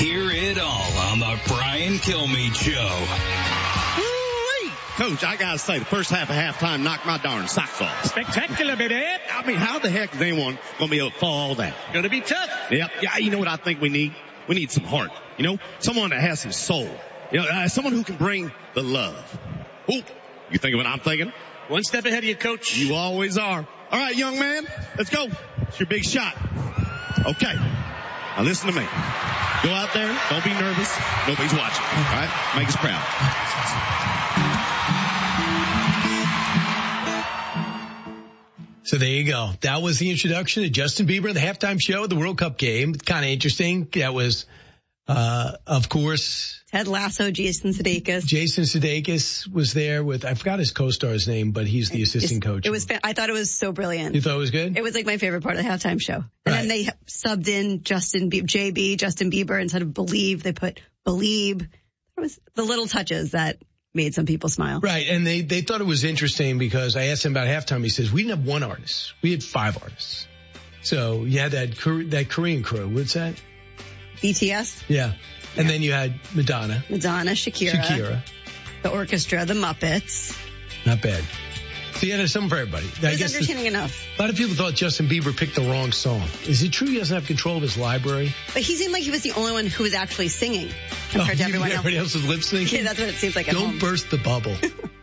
Hear it all on the Brian Kilmeade Show. Coach, I gotta say, the first half of halftime knocked my darn socks off. Spectacular, baby. I mean, how the heck is anyone gonna be able to follow all that? Gonna be tough. Yep. Yeah, you know what I think we need? We need some heart. You know, someone that has some soul. You know, someone who can bring the love. Ooh, you thinking what I'm thinking? One step ahead of you, Coach. You always are. All right, young man, let's go. It's your big shot. Okay. Now listen to me. Go out there. Don't be nervous. Nobody's watching. All right? Make us proud. So there you go. That was the introduction to Justin Bieber, the halftime show, the World Cup game. Kind of interesting. That was, of course, Ted Lasso, Jason Sudeikis. Jason Sudeikis was there with, I forgot his co-star's name, but he's the assistant coach. I thought it was so brilliant. You thought it was good? It was like my favorite part of the halftime show. And then they subbed in Justin Bieber, instead of Believe, they put Believe. It was the little touches that made some people smile. Right. And they thought it was interesting because I asked him about halftime. He says, we didn't have one artist. We had 5 artists. So you had that Korean crew. What's that? BTS? Yeah. And then you had Madonna, Shakira. The orchestra, the Muppets. Not bad. So you had something for everybody. It was entertaining enough. A lot of people thought Justin Bieber picked the wrong song. Is it true he doesn't have control of his library? But he seemed like he was the only one who was actually singing compared to everyone else. Everybody else was lip syncing? Yeah, that's what it seems like at home. Don't burst the bubble.